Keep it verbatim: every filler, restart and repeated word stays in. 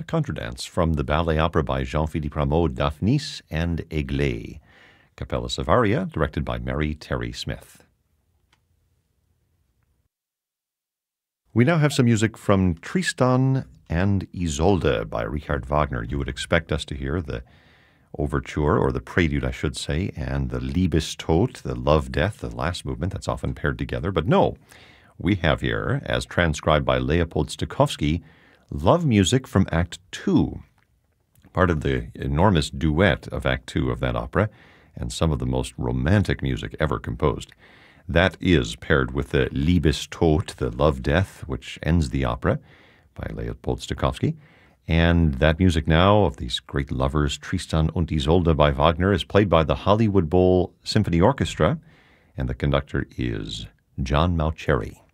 Contradance from the ballet opera by Jean-Philippe Rameau, Daphnis and Eglé. Capella Savaria, directed by Mary Terry Smith. We now have some music from Tristan and Isolde by Richard Wagner. You would expect us to hear the overture, or the prelude, I should say, and the Liebestod, the love-death, the last movement that's often paired together. But no, we have here, as transcribed by Leopold Stokowski, love music from Act Two, part of the enormous duet of Act Two of that opera, and some of the most romantic music ever composed. That is paired with the Liebestod, the love-death, which ends the opera, by Leopold Stokowski. And that music now of these great lovers, Tristan und Isolde by Wagner, is played by the Hollywood Bowl Symphony Orchestra, and the conductor is John Mauceri.